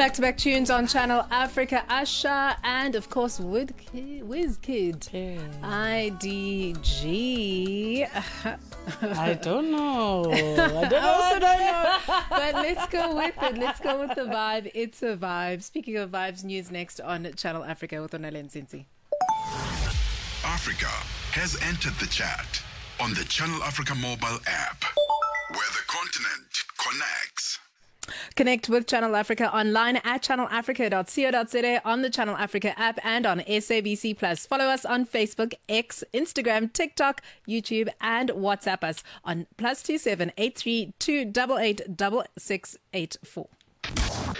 Back-to-back tunes on Channel Africa. Usher and, of course, Wizkid. IDG. I don't know. I don't know. But let's go with it. Let's go with the vibe. It's a vibe. Speaking of vibes, news next on Channel Africa with Onele Nzinzi. Africa has entered the chat on the Channel Africa mobile app, where the continent connects. Connect with Channel Africa online at channelafrica.co.za, on the Channel Africa app, and on SABC Plus. Follow us on Facebook, X, Instagram, TikTok, YouTube, and WhatsApp us on +27 83 288 6684.